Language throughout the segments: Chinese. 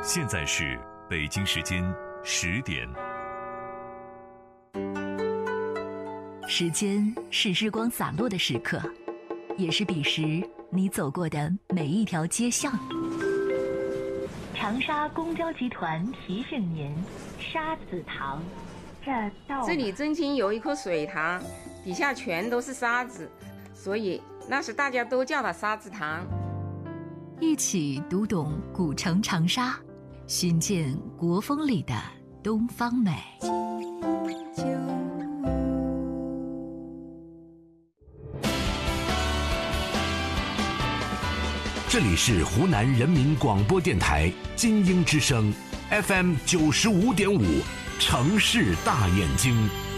现在是北京时间10点。 时间是日光洒落的时刻，也是彼时你走过的每一条街巷。长沙公交集团提醒您：沙子塘。 这里正经有一棵水塘，底下全都是沙子，所以那时大家都叫它沙子塘。 一起读懂古城长沙，寻见国风里的东方美。 这里是湖南人民广播电台金鹰之声 FM 95.5，城市大眼睛。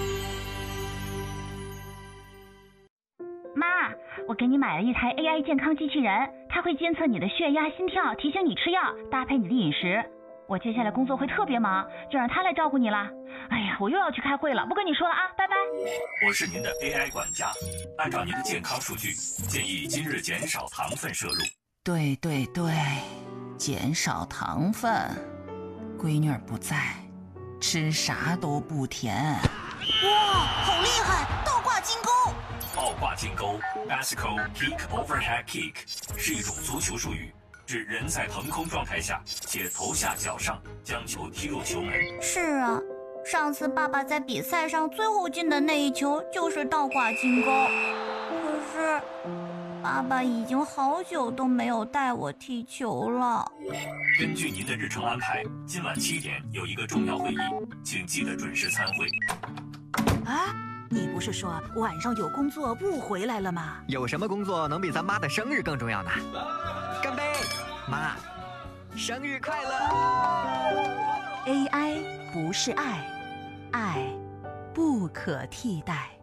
妈，我给你买了一台 AI 健康机器人，它会监测你的血压、心跳，提醒你吃药，搭配你的饮食。我接下来工作会特别忙，就让它来照顾你啦。哎呀，我又要去开会了，不跟你说了啊，拜拜。 我是您的 AI 管家，按照您的健康数据，建议今日减少糖分摄入。 对，减少糖分。闺女儿不在，吃啥都不甜。 哇，好厉害！倒挂金钩。 倒挂金钩 Bicycle Peak Overhead Kick 是一种足球术语，指人在腾空状态下且头下脚上将球踢入球门。 是啊，上次爸爸在比赛上最后进的那一球就是倒挂金钩。可是爸爸已经好久都没有带我踢球了。 根据您的日程安排，今晚7点有一个重要会议，请记得准时参会。 啊，你不是说晚上有工作不回来了吗？ 有什么工作能比咱妈的生日更重要呢？干杯，妈，生日快乐！ AI 不是爱，爱不可替代。